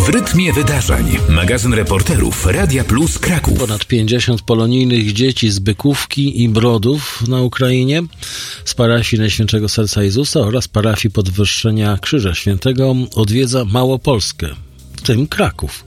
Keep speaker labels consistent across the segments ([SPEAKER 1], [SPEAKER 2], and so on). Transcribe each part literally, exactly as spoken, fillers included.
[SPEAKER 1] rytmie wydarzeń. Magazyn reporterów Radia Plus Kraków.
[SPEAKER 2] Ponad pięćdziesiąt polonijnych dzieci z Bykówki i Brodów na Ukrainie, z parafii Najświętszego Serca Jezusa oraz parafii Podwyższenia Krzyża Świętego odwiedza Małopolskę, w tym Kraków.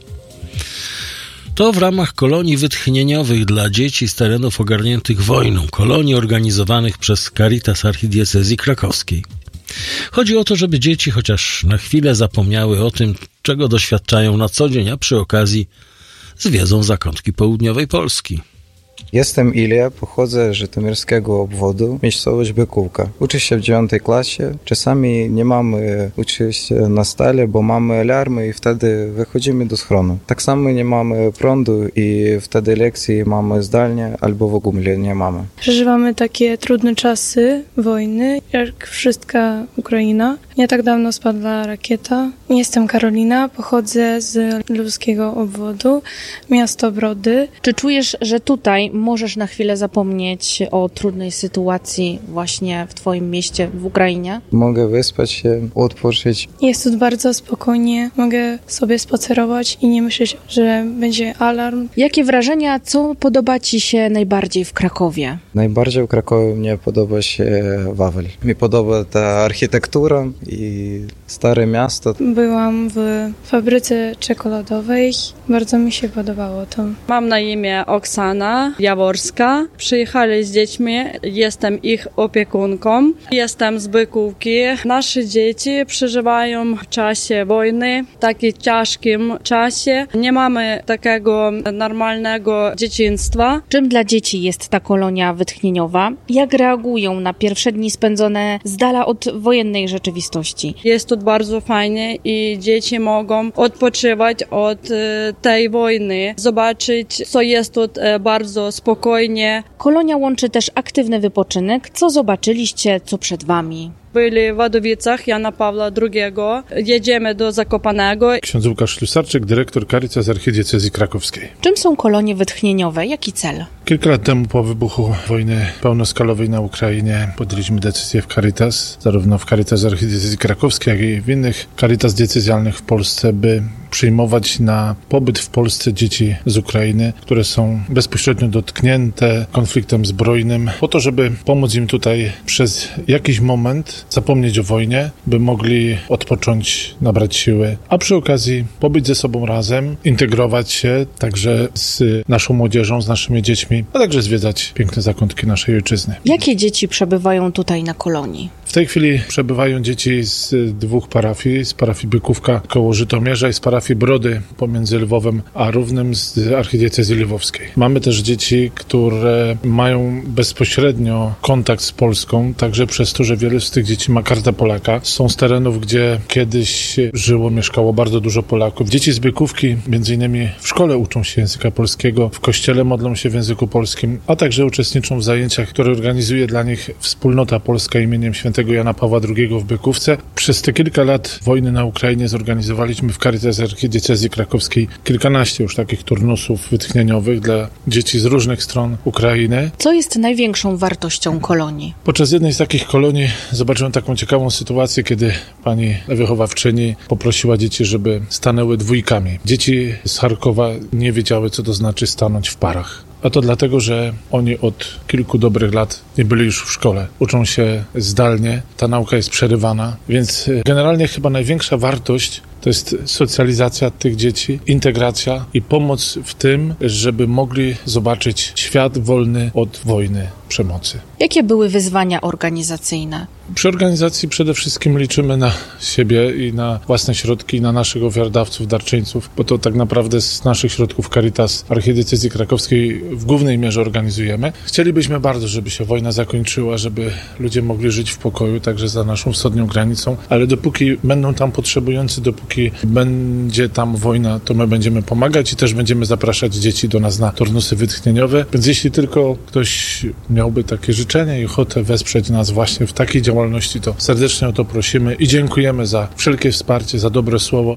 [SPEAKER 2] To w ramach kolonii wytchnieniowych dla dzieci z terenów ogarniętych wojną, kolonii organizowanych przez Caritas Archidiecezji Krakowskiej. Chodzi o to, żeby dzieci chociaż na chwilę zapomniały o tym, czego doświadczają na co dzień, a przy okazji zwiedzą zakątki południowej Polski.
[SPEAKER 3] Jestem Ilia, pochodzę z żytomierskiego obwodu, miejscowość Bykówka. Uczę się w dziewiątej klasie. Czasami nie mamy uczyć się na stale, bo mamy alarmy i wtedy wychodzimy do schronu. Tak samo nie mamy prądu i wtedy lekcji mamy zdalnie albo w ogóle nie mamy.
[SPEAKER 4] Przeżywamy takie trudne czasy wojny, jak wszystka Ukraina. Nie tak dawno spadła rakieta. Jestem Karolina, pochodzę z lubuskiego obwodu, miasto Brody.
[SPEAKER 5] Czy czujesz, że tutaj możesz na chwilę zapomnieć o trudnej sytuacji właśnie w twoim mieście w Ukrainie?
[SPEAKER 3] Mogę wyspać się, odpocząć.
[SPEAKER 4] Jest tu bardzo spokojnie, mogę sobie spacerować i nie myśleć, że będzie alarm.
[SPEAKER 5] Jakie wrażenia, co podoba ci się najbardziej w Krakowie?
[SPEAKER 3] Najbardziej w Krakowie mnie podoba się Wawel. Mi podoba ta architektura i stare miasto.
[SPEAKER 4] Byłam w fabryce czekoladowej, bardzo mi się podobało to.
[SPEAKER 6] Mam na imię Oksana Jaworska. Przyjechali z dziećmi, jestem ich opiekunką. Jestem z Bykówki. Nasze dzieci przeżywają w czasie wojny, w takim ciężkim czasie. Nie mamy takiego normalnego dzieciństwa.
[SPEAKER 5] Czym dla dzieci jest ta kolonia wytchnieniowa? Jak reagują na pierwsze dni spędzone z dala od wojennej rzeczywistości?
[SPEAKER 6] Jest tu bardzo fajnie i dzieci mogą odpoczywać od tej wojny, zobaczyć, co jest tu bardzo spokojnie.
[SPEAKER 5] Kolonia łączy też aktywny wypoczynek. Co zobaczyliście, co przed wami?
[SPEAKER 6] Byli w Wadowicach Jana Pawła drugiego. Jedziemy do Zakopanego.
[SPEAKER 7] Ksiądz Łukasz Ślusarczyk, dyrektor Caritas Archidiecezji Krakowskiej.
[SPEAKER 5] Czym są kolonie wytchnieniowe? Jaki cel?
[SPEAKER 7] Kilka lat temu po wybuchu wojny pełnoskalowej na Ukrainie podjęliśmy decyzję w Caritas, zarówno w Caritas Archidiecezji Krakowskiej, jak i w innych Caritas diecezjalnych w Polsce, by przyjmować na pobyt w Polsce dzieci z Ukrainy, które są bezpośrednio dotknięte konfliktem zbrojnym, po to, żeby pomóc im tutaj przez jakiś moment zapomnieć o wojnie, by mogli odpocząć, nabrać siły, a przy okazji pobyć ze sobą razem, integrować się także z naszą młodzieżą, z naszymi dziećmi, a także zwiedzać piękne zakątki naszej ojczyzny.
[SPEAKER 5] Jakie dzieci przebywają tutaj na kolonii?
[SPEAKER 7] W tej chwili przebywają dzieci z dwóch parafii, z parafii Bykówka koło Żytomierza i z parafii Brody pomiędzy Lwowem a Równym z archidiecezji lwowskiej. Mamy też dzieci, które mają bezpośrednio kontakt z Polską, także przez to, że wiele z tych dzieci ma kartę Polaka. Są z terenów, gdzie kiedyś żyło, mieszkało bardzo dużo Polaków. Dzieci z Bykówki między innymi w szkole uczą się języka polskiego, w kościele modlą się w języku polskim, a także uczestniczą w zajęciach, które organizuje dla nich Wspólnota Polska imieniem Świętego Jana Pawła drugiego w Bykówce. Przez te kilka lat wojny na Ukrainie zorganizowaliśmy w Caritas Archidiecezji Krakowskiej kilkanaście już takich turnusów wytchnieniowych dla dzieci z różnych stron Ukrainy.
[SPEAKER 5] Co jest największą wartością kolonii?
[SPEAKER 7] Podczas jednej z takich kolonii zobaczyłem taką ciekawą sytuację, kiedy pani wychowawczyni poprosiła dzieci, żeby stanęły dwójkami. Dzieci z Charkowa nie wiedziały, co to znaczy stanąć w parach. A to dlatego, że oni od kilku dobrych lat nie byli już w szkole. Uczą się zdalnie, ta nauka jest przerywana, więc generalnie chyba największa wartość to jest socjalizacja tych dzieci, integracja i pomoc w tym, żeby mogli zobaczyć świat wolny od wojny, przemocy.
[SPEAKER 5] Jakie były wyzwania organizacyjne?
[SPEAKER 7] Przy organizacji przede wszystkim liczymy na siebie i na własne środki, na naszych ofiardawców, darczyńców, bo to tak naprawdę z naszych środków Caritas Archidiecezji Krakowskiej w głównej mierze organizujemy. Chcielibyśmy bardzo, żeby się wojna zakończyła, żeby ludzie mogli żyć w pokoju, także za naszą wschodnią granicą, ale dopóki będą tam potrzebujący, dopóki będzie tam wojna, to my będziemy pomagać i też będziemy zapraszać dzieci do nas na turnusy wytchnieniowe. Więc jeśli tylko ktoś miałby takie życzenie i ochotę wesprzeć nas właśnie w takiej działalności, to serdecznie o to prosimy i dziękujemy za wszelkie wsparcie, za dobre słowo.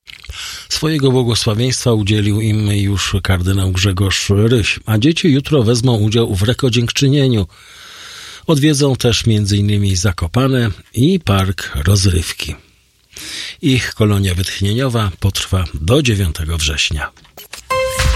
[SPEAKER 2] Swojego błogosławieństwa udzielił im już kardynał Grzegorz Ryś, a dzieci jutro wezmą udział w rekodziękczynieniu. Odwiedzą też między innymi Zakopane i Park Rozrywki. Ich kolonia wytchnieniowa potrwa do dziewiątego września.